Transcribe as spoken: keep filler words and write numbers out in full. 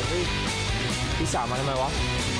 เฮ้ยพี่สาวมาทำไมวะ